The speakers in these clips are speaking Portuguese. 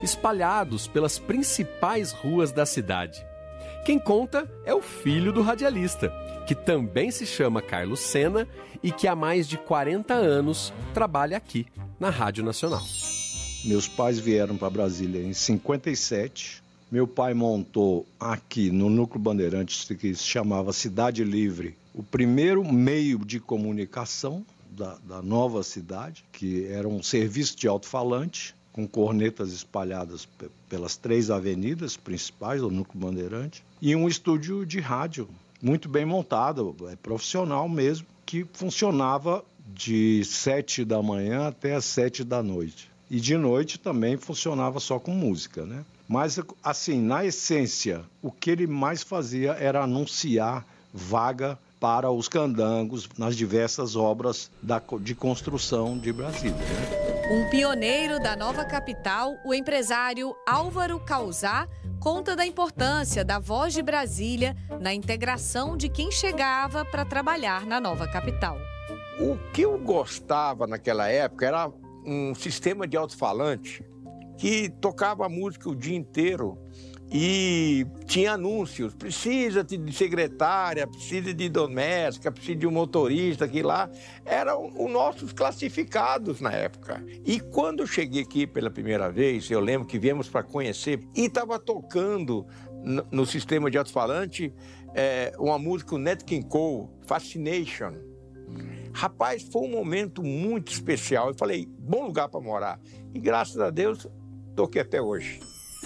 espalhados pelas principais ruas da cidade. Quem conta é o filho do radialista, que também se chama Carlos Sena e que há mais de 40 anos trabalha aqui, na Rádio Nacional. Meus pais vieram para Brasília em 57. Meu pai montou aqui no Núcleo Bandeirantes, que se chamava Cidade Livre, o primeiro meio de comunicação da nova cidade, que era um serviço de alto-falante, com cornetas espalhadas pelas 3 avenidas principais do Núcleo Bandeirante, e um estúdio de rádio muito bem montado, profissional mesmo, que funcionava de 7 da manhã até as 7 da noite. E de noite também funcionava só com música, né? Mas, assim, na essência, o que ele mais fazia era anunciar vaga para os candangos nas diversas obras de construção de Brasília, né? Um pioneiro da nova capital, o empresário Álvaro Causá, conta da importância da Voz de Brasília na integração de quem chegava para trabalhar na nova capital. O que eu gostava naquela época era um sistema de alto-falante que tocava música o dia inteiro e tinha anúncios. Precisa de secretária, precisa de doméstica, precisa de um motorista, que lá eram os nossos classificados na época. E quando eu cheguei aqui pela primeira vez, eu lembro que viemos para conhecer e estava tocando no sistema de alto-falante uma música, o Nat King Cole, Fascination. Rapaz, foi um momento muito especial. Eu falei, bom lugar para morar. E graças a Deus, estou aqui até hoje.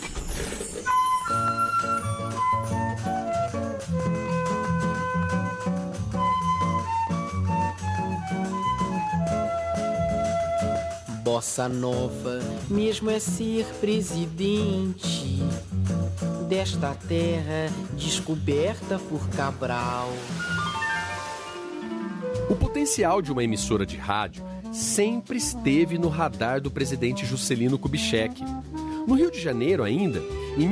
Bossa Nova, mesmo é ser presidente desta terra descoberta por Cabral. O potencial de uma emissora de rádio sempre esteve no radar do presidente Juscelino Kubitschek. No Rio de Janeiro ainda, em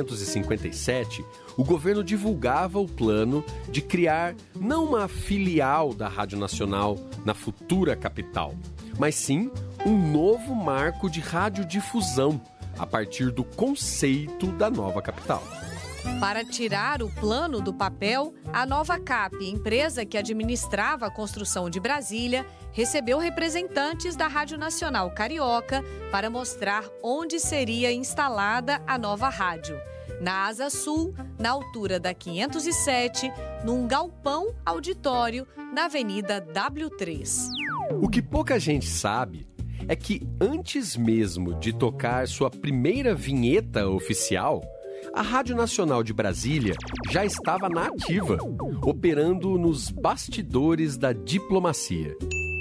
1957, o governo divulgava o plano de criar não uma filial da Rádio Nacional na futura capital, mas sim um novo marco de radiodifusão a partir do conceito da nova capital. Para tirar o plano do papel, a Nova Cap, empresa que administrava a construção de Brasília, recebeu representantes da Rádio Nacional Carioca para mostrar onde seria instalada a nova rádio. Na Asa Sul, na altura da 507, num galpão auditório na Avenida W3. O que pouca gente sabe é que antes mesmo de tocar sua primeira vinheta oficial, a Rádio Nacional de Brasília já estava na ativa, operando nos bastidores da diplomacia.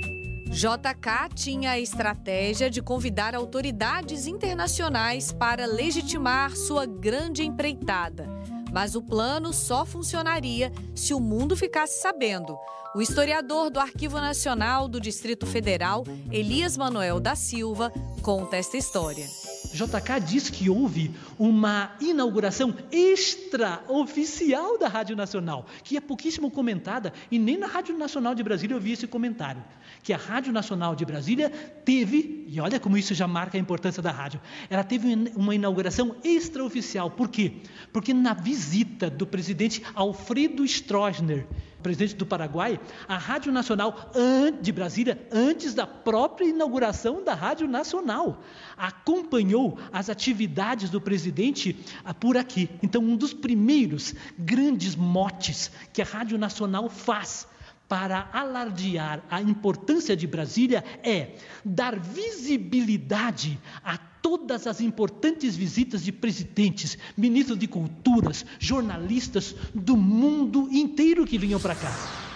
JK tinha a estratégia de convidar autoridades internacionais para legitimar sua grande empreitada. Mas o plano só funcionaria se o mundo ficasse sabendo. O historiador do Arquivo Nacional do Distrito Federal, Elias Manuel da Silva, conta esta história. JK diz que houve uma inauguração extraoficial da Rádio Nacional, que é pouquíssimo comentada, e nem na Rádio Nacional de Brasília eu vi esse comentário, que a Rádio Nacional de Brasília teve, e olha como isso já marca a importância da rádio, ela teve uma inauguração extraoficial. Por quê? Porque na visita do presidente Alfredo Stroessner, presidente do Paraguai, a Rádio Nacional de Brasília, antes da própria inauguração da Rádio Nacional, acompanhou as atividades do presidente por aqui. Então, um dos primeiros grandes motes que a Rádio Nacional faz para alardear a importância de Brasília é dar visibilidade a todas as importantes visitas de presidentes, ministros de culturas, jornalistas do mundo inteiro que vinham para cá.